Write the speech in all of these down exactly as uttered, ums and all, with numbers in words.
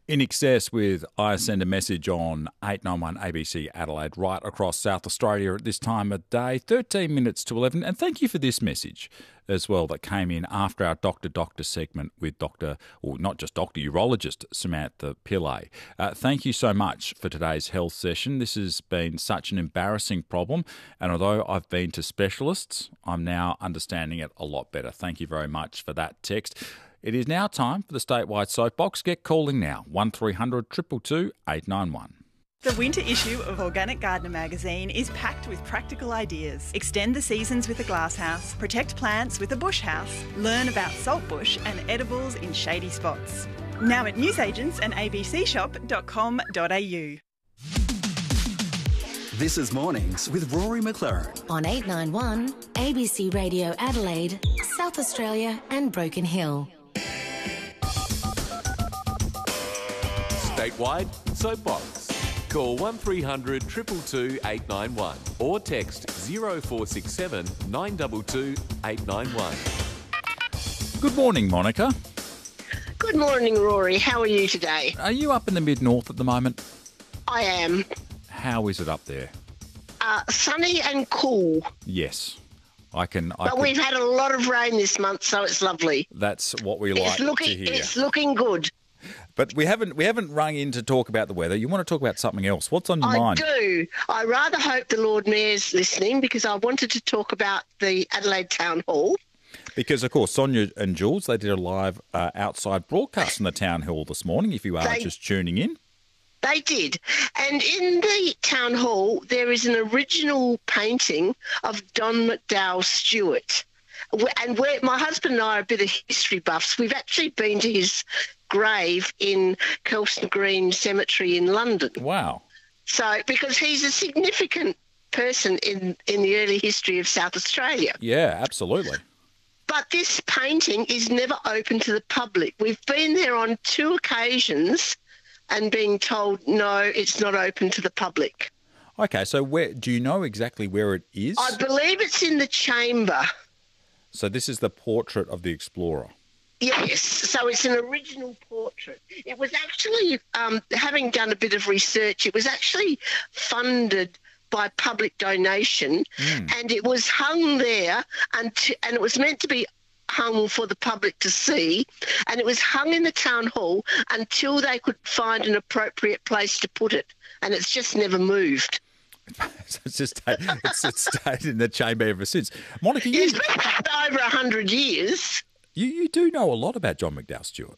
In excess with I Send a Message on eight ninety-one A B C Adelaide, right across South Australia at this time of day, thirteen minutes to eleven. And thank you for this message as well that came in after our Doctor Doctor segment with Doctor, or not just Doctor, urologist Samantha Pillay. Uh, thank you so much for today's health session. This has been such an embarrassing problem, and although I've been to specialists, I'm now understanding it a lot better. Thank you very much for that text. It is now time for the statewide soapbox. Get calling now, one three hundred two two two eight nine one. The winter issue of Organic Gardener magazine is packed with practical ideas. Extend the seasons with a glasshouse, protect plants with a bush house, learn about saltbush and edibles in shady spots. Now at newsagents and a b c shop dot com dot a u. This is Mornings with Rory McLaren on eight ninety-one A B C Radio Adelaide, South Australia and Broken Hill. Statewide Soapbox. Call one three hundred two two two eight nine one or text zero four six seven nine two two eight nine one. Good morning, Monica. Good morning, Rory. How are you today? Are you up in the mid-north at the moment? I am. How is it up there? Uh, sunny and cool. Yes. I can. I but can, we've had a lot of rain this month, so it's lovely. That's what we like it's looking, to hear. It's looking good. But we haven't we haven't rung in to talk about the weather. You want to talk about something else. What's on your I mind? I do. I rather hope the Lord Mayor's listening because I wanted to talk about the Adelaide Town Hall. Because, of course, Sonia and Jules, they did a live uh, outside broadcast in the Town Hall this morning, if you are they, just tuning in. They did. And in the Town Hall, there is an original painting of Don McDowell Stewart. And we're, my husband and I are a bit of history buffs. We've actually been to his grave in Kelston Green Cemetery in London. Wow. So, because he's a significant person in, in the early history of South Australia. Yeah, absolutely. But this painting is never open to the public. We've been there on two occasions and being told, no, it's not open to the public. Okay, so where do you know exactly where it is? I believe it's in the chamber. So this is the portrait of the explorer. Yes, so it's an original portrait. It was actually, um, having done a bit of research, it was actually funded by public donation mm. and it was hung there and, t- and it was meant to be hung for the public to see, and it was hung in the Town Hall until they could find an appropriate place to put it, and it's just never moved. So it's just it's, it's stayed in the chamber ever since. Monica, you... It's been over a hundred years. You you do know a lot about John McDowell Stewart.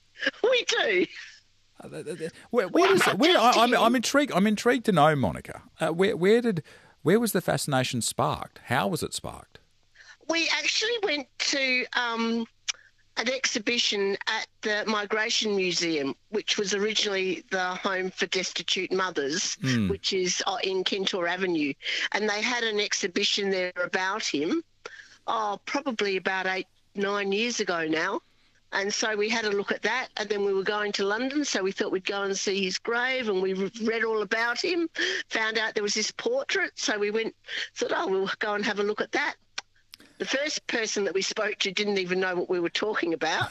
We do. Uh, where, where does, where, I, I'm, I'm intrigued. I'm intrigued to know, Monica. Uh, where where did where was the fascination sparked? How was it sparked? We actually went to um, an exhibition at the Migration Museum, which was originally the home for destitute mothers, mm. which is in Kintore Avenue. And they had an exhibition there about him, oh, probably about eight, nine years ago now. And so we had a look at that, and then we were going to London, so we thought we'd go and see his grave, and we read all about him, found out there was this portrait, so we went, thought, oh, we'll go and have a look at that. The first person that we spoke to didn't even know what we were talking about.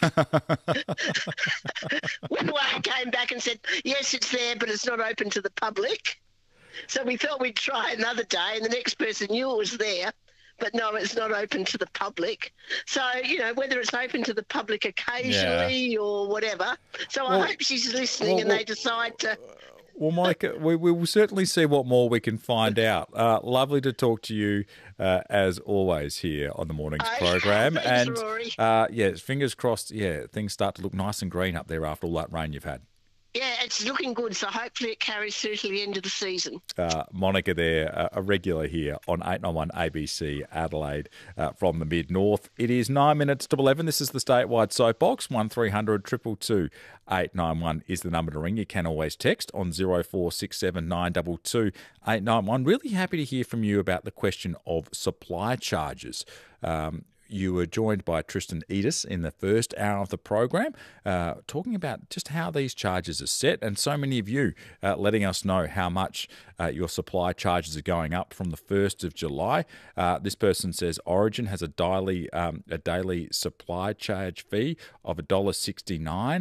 One came back and said, yes, it's there, but it's not open to the public. So we thought we'd try another day, and the next person knew it was there, but no, it's not open to the public. So, you know, whether it's open to the public occasionally yeah. or whatever. So well, I hope she's listening well, and well, they decide to... Well, Monica, we, we will certainly see what more we can find out. Uh, lovely to talk to you, uh, as always, here on the morning's oh, program. Thanks, and Rory. Uh, yeah, fingers crossed. Yeah, things start to look nice and green up there after all that rain you've had. Yeah, it's looking good, so hopefully it carries through to the end of the season. Uh, Monica there, uh, a regular here on eight ninety-one A B C Adelaide uh, from the mid-north. It is nine minutes to eleven. This is the statewide soapbox. one three hundred two two two eight nine one is the number to ring. You can always text on zero four six seven nine two two eight nine one. Really happy to hear from you about the question of supply charges. Um, You were joined by Tristan Edis in the first hour of the program, uh, talking about just how these charges are set, and so many of you uh, letting us know how much uh, your supply charges are going up from the first of July. Uh, this person says Origin has a daily um, a daily supply charge fee of one dollar sixty-nine.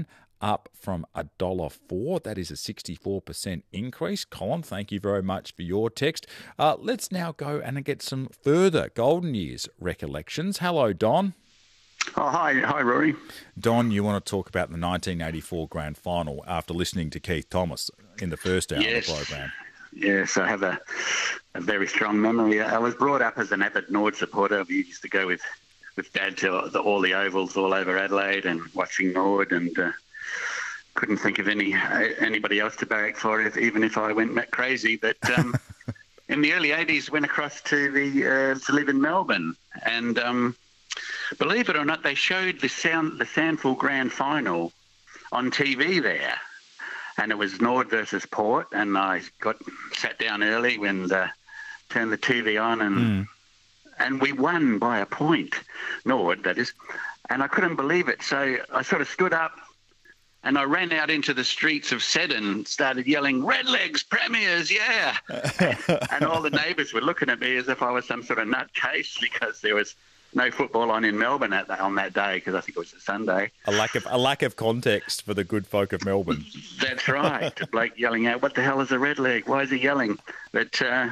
up from one dollar four. That is a sixty-four percent increase. Colin, thank you very much for your text. Uh, let's now go and get some further Golden Years recollections. Hello, Don. Oh, hi, hi, Rory. Don, you want to talk about the nineteen eighty-four Grand Final after listening to Keith Thomas in the first hour Yes. of the program. Yes, I have a, a very strong memory. I was brought up as an avid Nord supporter. We used to go with, with Dad to the, all the ovals all over Adelaide and watching Nord, and uh, couldn't think of any anybody else to barrack for, if, even if I went crazy. But um, in the early eighties, went across to the uh, to live in Melbourne, and um, believe it or not, they showed the sound the Sandful Grand Final on T V there, and it was Nord versus Port. And I got sat down early and uh, turned the T V on, and mm. and we won by a point, Nord that is, and I couldn't believe it. So I sort of stood up and I ran out into the streets of Seddon, started yelling, "Redlegs, Premiers, yeah!" And all the neighbours were looking at me as if I was some sort of nutcase, because there was no football on in Melbourne at that, on that day, because I think it was a Sunday. A lack of a lack of context for the good folk of Melbourne. That's right. A bloke yelling out, "What the hell is a red leg? Why is he yelling?" But uh,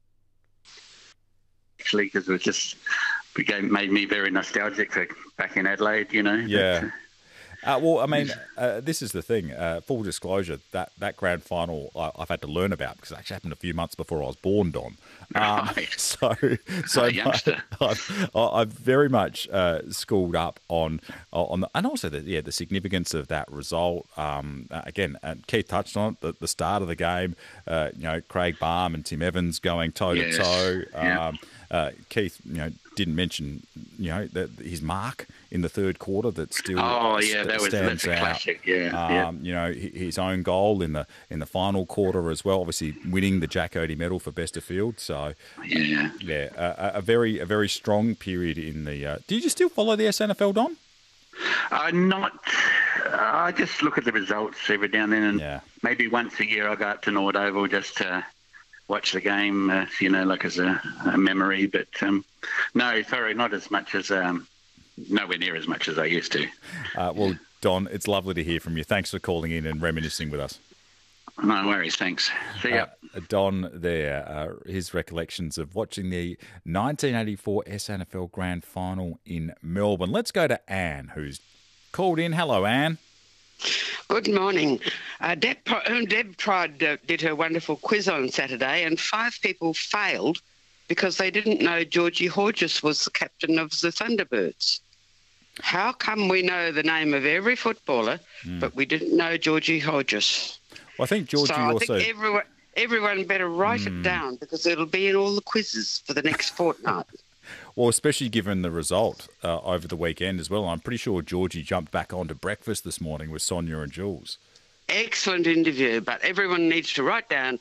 actually, because it was just became made me very nostalgic for back in Adelaide, you know. Yeah. But, uh, Uh, well, I mean, uh, this is the thing. Uh, full disclosure, that, that grand final I, I've had to learn about because it actually happened a few months before I was born, Don. Um, Right. So, so Oh, youngster. I, I've, I've very much uh, schooled up on on the, and also the yeah the significance of that result. Um, uh, again, and Keith touched on it. The, the start of the game, uh, you know, Craig Barham and Tim Evans going toe Yes. to toe. Yeah. Um, uh, Keith, you know, didn't mention you know that his mark in the third quarter that still Oh yeah, st- that was stands that's a out. classic. Yeah, Um, yeah. You know, hi- his own goal in the in the final quarter as well. Obviously, winning the Jack Oatey medal for best of field. So, Yeah. yeah, a, a very a very strong period in the. Uh, do you still follow the S N F L, Don? Uh, not. I just look at the results every now and then, and Yeah. maybe once a year I go up to Nord Oval just to watch the game, uh, you know, like as a, a memory. But um, no, sorry, not as much as. Um, nowhere near as much as I used to. Uh, well, Don, it's lovely to hear from you. Thanks for calling in and reminiscing with us. No worries, thanks. See ya. Uh, Don there, uh, his recollections of watching the nineteen eighty-four S N F L Grand Final in Melbourne. Let's go to Anne, who's called in. Hello, Anne. Good morning. Uh, Deb, Deb tried uh, did her wonderful quiz on Saturday, and five people failed because they didn't know Georgie Horges was the captain of the Thunderbirds. How come we know the name of every footballer, mm. but we didn't know Georgie Horges? Well, I think Georgie so also. I think everyone, everyone better write mm. it down, because it'll be in all the quizzes for the next fortnight. Well, especially given the result uh, over the weekend as well. I'm pretty sure Georgie jumped back onto breakfast this morning with Sonia and Jules. Excellent interview, but everyone needs to write down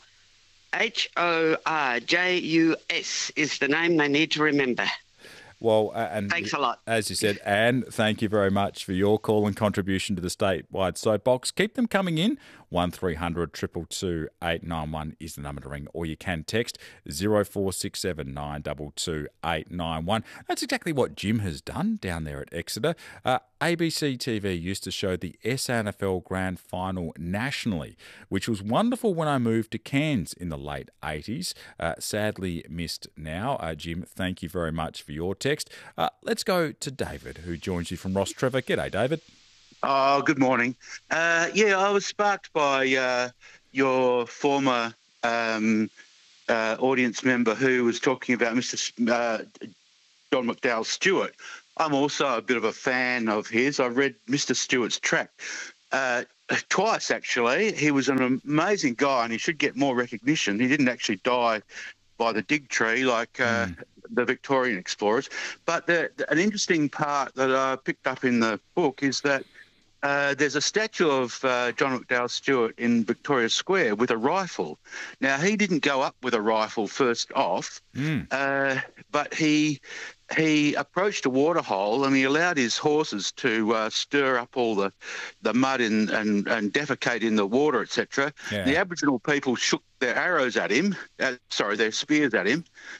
H O R J U S is the name they need to remember. Well, uh, and thanks a lot. As you said, Anne, thank you very much for your call and contribution to the statewide soapbox. Keep them coming in. one three hundred two two two eight nine one is the number to ring, or you can text zero four six seven nine two two eight nine one. That's exactly what Jim has done down there at Exeter. Uh, A B C T V used to show the S A N F L Grand Final nationally, which was wonderful when I moved to Cairns in the late eighties. Uh, sadly missed now. Uh, Jim, thank you very much for your text. Uh, let's go to David, who joins you from Ross Trevor. G'day, David. Oh, good morning. Uh, yeah, I was sparked by uh, your former um, uh, audience member who was talking about Mister S- uh, John McDowell Stewart. I'm also a bit of a fan of his. I read Mister Stewart's track uh, twice, actually. He was an amazing guy, and he should get more recognition. He didn't actually die by the dig tree like uh, mm. the Victorian explorers. But the, the, an interesting part that I picked up in the book is that Uh, there's a statue of uh, John McDowell Stewart in Victoria Square with a rifle. Now, he didn't go up with a rifle first off, mm. uh, but he he approached a waterhole and he allowed his horses to uh, stir up all the, the mud in, and, and defecate in the water, et cetera. Yeah. The Aboriginal people shook their arrows at him, uh, sorry, their spears at him,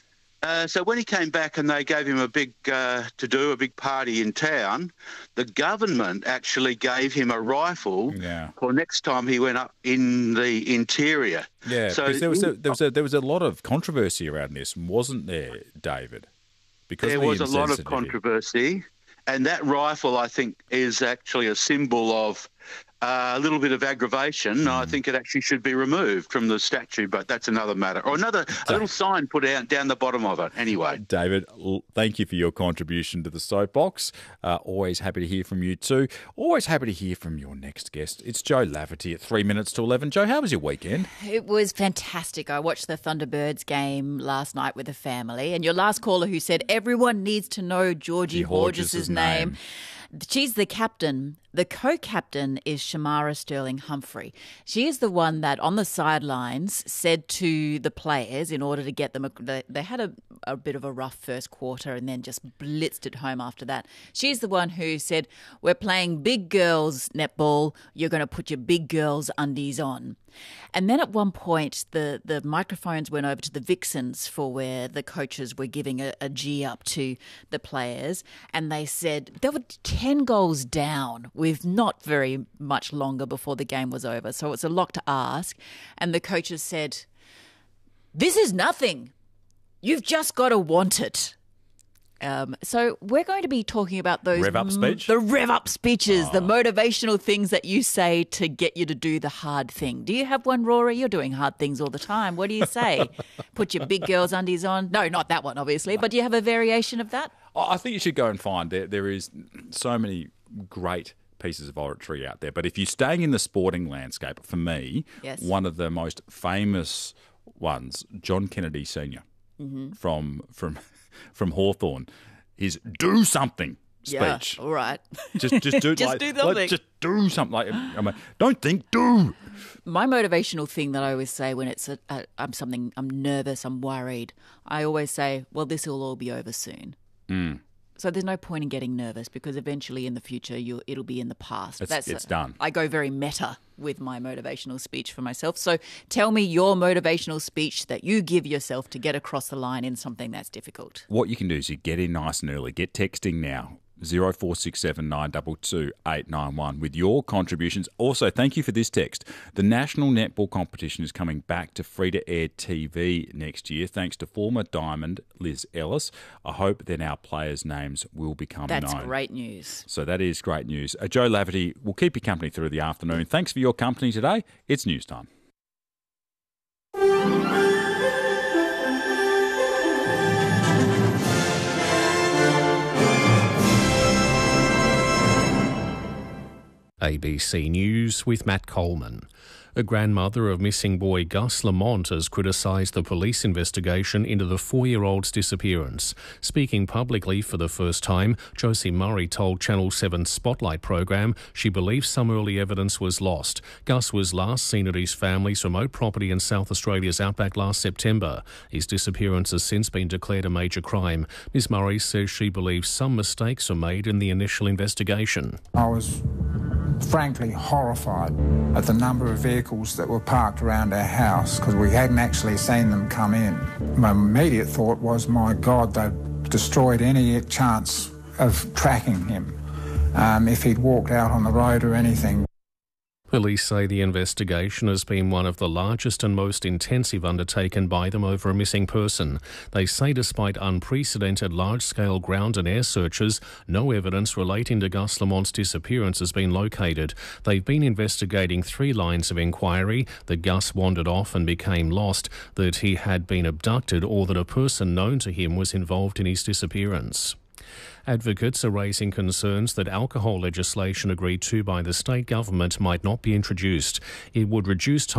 Uh, so when he came back and they gave him a big uh, to-do, a big party in town, the government actually gave him a rifle yeah. for next time he went up in the interior. Yeah, so because there was, a, there, was a, there was a lot of controversy around this, wasn't there, David? Because there of the was a lot of insensitivity. controversy, and that rifle, I think, is actually a symbol of uh, a little bit of aggravation. Mm. I think it actually should be removed from the statue, but that's another matter. Or another a little sign put out down the bottom of it. Anyway, David, thank you for your contribution to the soapbox. Uh, always happy to hear from you too. Always happy to hear from your next guest. It's Jo Laverty at three minutes to eleven. Jo, how was your weekend? It was fantastic. I watched the Thunderbirds game last night with the family, and your last caller who said everyone needs to know Georgie Horges' name. name. She's the captain. The co-captain is Shamara Sterling-Humphrey. She is the one that on the sidelines said to the players in order to get them, they had a, a bit of a rough first quarter and then just blitzed it home after that. She's the one who said, we're playing big girls netball, you're going to put your big girls undies on. And then at one point, the, the microphones went over to the Vixens for where the coaches were giving a, a G up to the players. And they said they were ten goals down with not very much longer before the game was over. So it's a lot to ask. And the coaches said, this is nothing. You've just got to want it. Um, so we're going to be talking about those rev up speech, the rev up speeches, oh. the motivational things that you say to get you to do the hard thing. Do you have one, Rory? You're doing hard things all the time. What do you say? Put your big girls' undies on? No, not that one, obviously. But do you have a variation of that? I think you should go and find there. There is so many great pieces of oratory out there. But if you're staying in the sporting landscape, for me, yes. one of the most famous ones, John Kennedy Senior mm-hmm. from from. from Hawthorn, his do something speech. Yeah, all right. Just, just do, just like, do something. Like, just do something. Like, I mean, don't think, do. My motivational thing that I always say when it's a, a, I'm something, I'm nervous, I'm worried, I always say, well, this will all be over soon. Mm. So there's no point in getting nervous because eventually in the future you'll, it'll be in the past. It's, That's it's a, done. I go very meta with my motivational speech for myself. So tell me your motivational speech that you give yourself to get across the line in something that's difficult. What you can do is you get in nice and early. Get texting now. zero four six seven nine two two eight nine one with your contributions. Also, thank you for this text. The National Netball Competition is coming back to free-to-air T V next year, thanks to former Diamond Liz Ellis. I hope then our players' names will become That's known. That's great news. So that is great news. Uh, Jo Laverty will keep you company through the afternoon. Thanks for your company today. It's news time. A B C News with Matt Coleman. A grandmother of missing boy Gus Lamont has criticised the police investigation into the four-year-old's disappearance. Speaking publicly for the first time, Josie Murray told Channel seven's Spotlight program she believes some early evidence was lost. Gus was last seen at his family's remote property in South Australia's outback last September. His disappearance has since been declared a major crime. Miz Murray says she believes some mistakes were made in the initial investigation. I was frankly horrified at the number of vehicles that were parked around our house because we hadn't actually seen them come in. My immediate thought was, my God, they've destroyed any chance of tracking him um, if he'd walked out on the road or anything. Police say the investigation has been one of the largest and most intensive undertaken by them over a missing person. They say despite unprecedented large-scale ground and air searches, no evidence relating to Gus Lamont's disappearance has been located. They've been investigating three lines of inquiry: that Gus wandered off and became lost, that he had been abducted, or that a person known to him was involved in his disappearance. Advocates are raising concerns that alcohol legislation agreed to by the state government might not be introduced. It would reduce